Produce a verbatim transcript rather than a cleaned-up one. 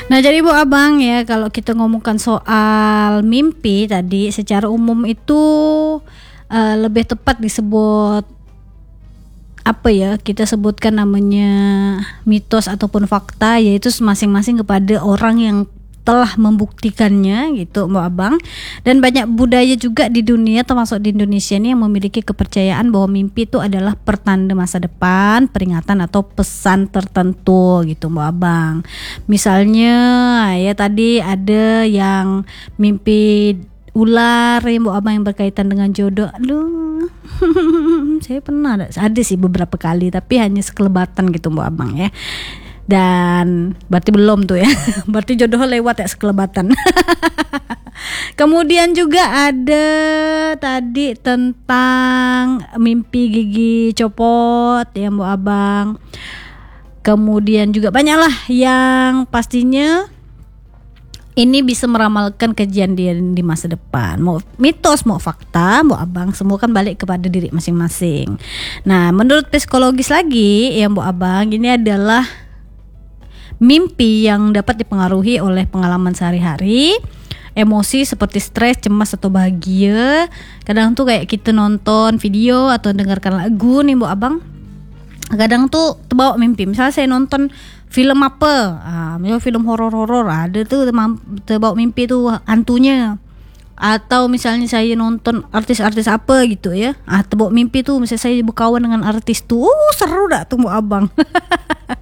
Nah jadi Bu Abang ya, kalau kita ngomongkan soal mimpi tadi, secara umum itu uh, lebih tepat disebut apa ya, kita sebutkan namanya mitos ataupun fakta, yaitu masing-masing kepada orang yang telah membuktikannya gitu Mbak Abang. Dan banyak budaya juga di dunia, termasuk di Indonesia ini, yang memiliki kepercayaan bahwa mimpi itu adalah pertanda masa depan, peringatan atau pesan tertentu gitu Mbak Abang. Misalnya ya tadi ada yang mimpi ular ya Mbak Abang, yang berkaitan dengan jodoh. Aduh saya pernah ada, ada sih beberapa kali, tapi hanya sekelebatan gitu Mbak Abang ya. Dan berarti belum tuh ya, berarti jodoh lewat ya, sekelebatan. Kemudian juga ada tadi tentang mimpi gigi copot ya Mbak Abang. Kemudian juga banyaklah yang pastinya ini bisa meramalkan kejadian di masa depan. Mau mitos, mau fakta, mau Abang, semua kan balik kepada diri masing-masing. Nah, menurut psikologis lagi ya Mbak Abang, ini adalah mimpi yang dapat dipengaruhi oleh pengalaman sehari-hari, emosi seperti stres, cemas atau bahagia. Kadang tuh kayak kita nonton video atau dengarkan lagu nih Mbak Abang, kadang tuh terbawa mimpi. Misalnya saya nonton film apa, ah, misalnya film horor-horor, ada tuh terbawa mimpi tuh hantunya. Atau misalnya saya nonton artis-artis apa gitu ya, ah terbawa mimpi tuh misalnya saya berkawan dengan artis tuh, uh, seru dah tuh Mbak Abang.